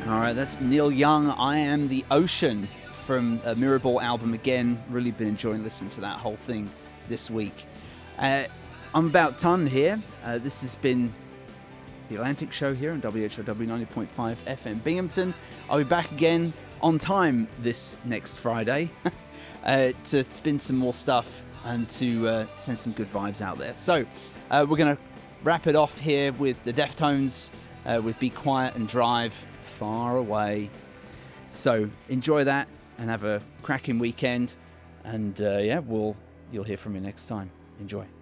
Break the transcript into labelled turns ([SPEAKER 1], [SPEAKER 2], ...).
[SPEAKER 1] All right, that's Neil Young, I Am the Ocean, from a Mirrorball album again. Really been enjoying listening to that whole thing this week. I'm about done here. This has been The Atlantic Show here on WHOW 90.5 FM Binghamton. I'll be back again on time this next Friday to spin some more stuff and to send some good vibes out there. So we're going to wrap it off here with the Deftones with Be Quiet and Drive Far Away. So enjoy that and have a cracking weekend. And you'll hear from me next time. Enjoy.